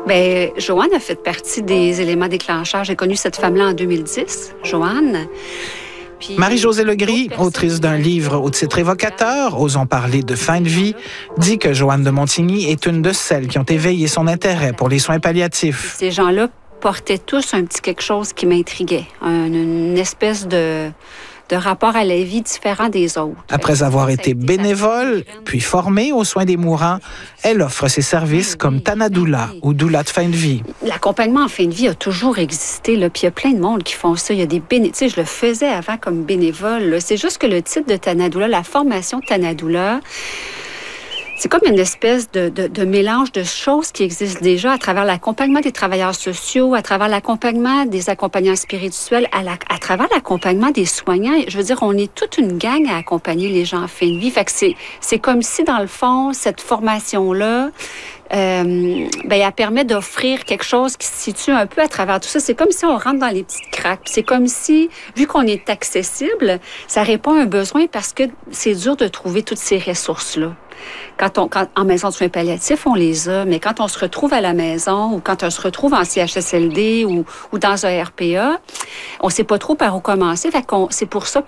Bien, Joanne a fait partie des éléments déclencheurs. J'ai connu cette femme-là en 2010, Joanne. Puis, Marie-Josée Legris, autrice d'un livre au titre évocateur, Osons parler de fin de vie, dit que Joanne de Montigny est une de celles qui ont éveillé son intérêt pour les soins palliatifs. Ces gens-là portaient tous un petit quelque chose qui m'intriguait, une espèce de rapport à la vie différent des autres. Après avoir été bénévole, puis formée aux soins des mourants, elle offre ses services comme Tanadoula ou doula de fin de vie. L'accompagnement en fin de vie a toujours existé, là, puis il y a plein de monde qui font ça. Il y a des bénévoles. Tu sais, je le faisais avant comme bénévole, là. C'est juste que le titre de Tanadoula, la formation Tanadoula, c'est comme une espèce de mélange de choses qui existent déjà à travers l'accompagnement des travailleurs sociaux, à travers l'accompagnement des accompagnants spirituels, à travers l'accompagnement des soignants. Je veux dire, on est toute une gang à accompagner les gens en fin de vie. Fait que c'est comme si, dans le fond, cette formation-là, elle permet d'offrir quelque chose qui se situe un peu à travers tout ça. C'est comme si on rentre dans les petites craques. C'est comme si, vu qu'on est accessible, ça répond à un besoin parce que c'est dur de trouver toutes ces ressources-là. Quand en maison de soins palliatifs, on les a, mais quand on se retrouve à la maison ou quand on se retrouve en CHSLD ou dans un RPA, on ne sait pas trop par où commencer. Fait c'est pour ça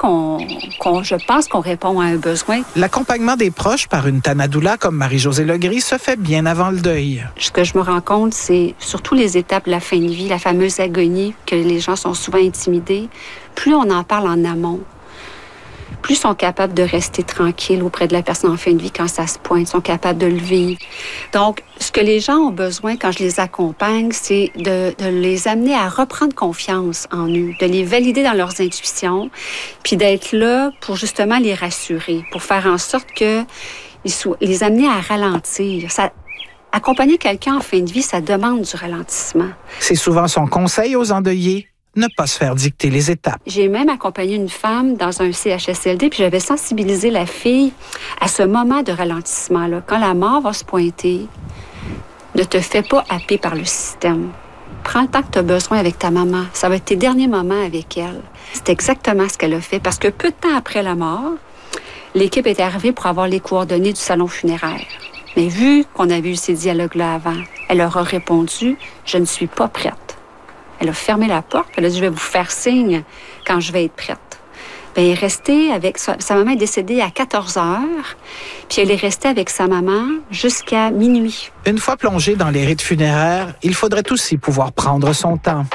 je pense qu'on répond à un besoin. L'accompagnement des proches par une Tanadoula comme Marie-Josée Legris se fait bien avant le deuil. Ce que je me rends compte, c'est surtout les étapes de la fin de vie, la fameuse agonie, que les gens sont souvent intimidés. Plus on en parle en amont, plus ils sont capables de rester tranquilles auprès de la personne en fin de vie quand ça se pointe, sont capables de le vivre. Donc, ce que les gens ont besoin quand je les accompagne, c'est de les amener à reprendre confiance en eux, de les valider dans leurs intuitions, puis d'être là pour justement les rassurer, pour faire en sorte que les amener à ralentir. Accompagner quelqu'un en fin de vie, ça demande du ralentissement. C'est souvent son conseil aux endeuillés. Ne pas se faire dicter les étapes. J'ai même accompagné une femme dans un CHSLD, puis j'avais sensibilisé la fille à ce moment de ralentissement-là. Quand la mort va se pointer, ne te fais pas happer par le système. Prends le temps que tu as besoin avec ta maman. Ça va être tes derniers moments avec elle. C'est exactement ce qu'elle a fait, parce que peu de temps après la mort, l'équipe est arrivée pour avoir les coordonnées du salon funéraire. Mais vu qu'on avait eu ces dialogues-là avant, elle leur a répondu « Je ne suis pas prête ». Elle a fermé la porte. Elle a dit, je vais vous faire signe quand je vais être prête. Bien, elle est restée avec... Sa maman est décédée à 14 heures, puis elle est restée avec sa maman jusqu'à minuit. Une fois plongée dans les rites funéraires, il faudrait aussi pouvoir prendre son temps.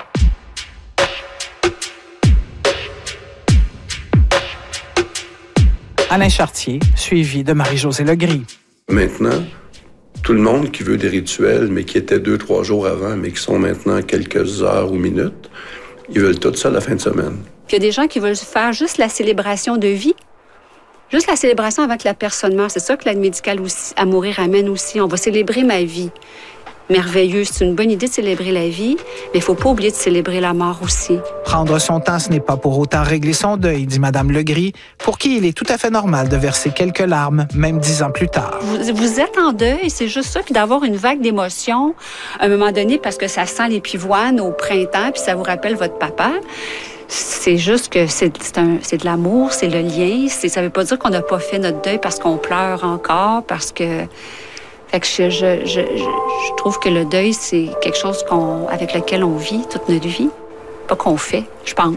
Alain Chartier, suivi de Marie-Josée Legris. Maintenant, tout le monde qui veut des rituels, mais qui étaient 2-3 jours avant, mais qui sont maintenant quelques heures ou minutes, ils veulent tout ça la fin de semaine. Puis il y a des gens qui veulent faire juste la célébration de vie, juste la célébration avant que la personne meure. C'est ça que l'aide médicale aussi, à mourir amène aussi. On va célébrer ma vie. Merveilleux, c'est une bonne idée de célébrer la vie, mais il ne faut pas oublier de célébrer la mort aussi. Prendre son temps, ce n'est pas pour autant régler son deuil, dit Mme Legris, pour qui il est tout à fait normal de verser quelques larmes, même 10 ans plus tard. Vous êtes en deuil, c'est juste ça, puis d'avoir une vague d'émotions à un moment donné, parce que ça sent les pivoines au printemps, puis ça vous rappelle votre papa. C'est juste que c'est de l'amour, c'est le lien. Ça ne veut pas dire qu'on n'a pas fait notre deuil parce qu'on pleure encore, parce que... Fait que je trouve que le deuil, c'est quelque chose avec lequel on vit toute notre vie. Pas qu'on fait, je pense.